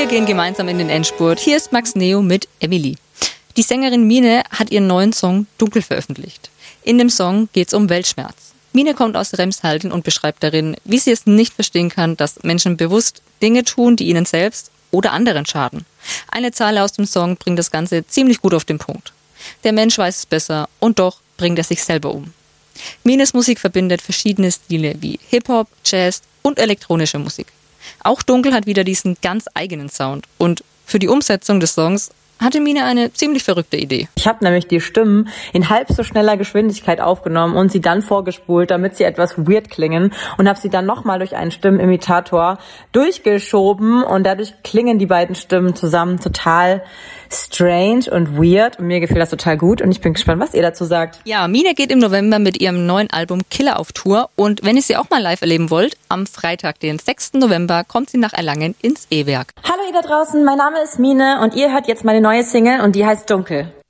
Wir gehen gemeinsam in den Endspurt. Hier ist Max Neo mit Emily. Die Sängerin Mine hat ihren neuen Song Dunkel veröffentlicht. In dem Song geht es um Weltschmerz. Mine kommt aus Remshalden und beschreibt darin, wie sie es nicht verstehen kann, dass Menschen bewusst Dinge tun, die ihnen selbst oder anderen schaden. Eine Zeile aus dem Song bringt das Ganze ziemlich gut auf den Punkt. Der Mensch weiß es besser und doch bringt er sich selber um. Mines Musik verbindet verschiedene Stile wie Hip-Hop, Jazz und elektronische Musik. Auch Dunkel hat wieder diesen ganz eigenen Sound und für die Umsetzung des Songs hatte Mine eine ziemlich verrückte Idee. Ich habe nämlich die Stimmen in halb so schneller Geschwindigkeit aufgenommen und sie dann vorgespult, damit sie etwas weird klingen und habe sie dann nochmal durch einen Stimmenimitator durchgeschoben und dadurch klingen die beiden Stimmen zusammen total strange und weird und mir gefällt das total gut und ich bin gespannt, was ihr dazu sagt. Ja, Mine geht im November mit ihrem neuen Album Killer auf Tour und wenn ihr sie auch mal live erleben wollt, am Freitag, den 6. November, kommt sie nach Erlangen ins E-Werk. Hallo ihr da draußen, mein Name ist Mine und ihr hört jetzt meine neue Single und die heißt Dunkel.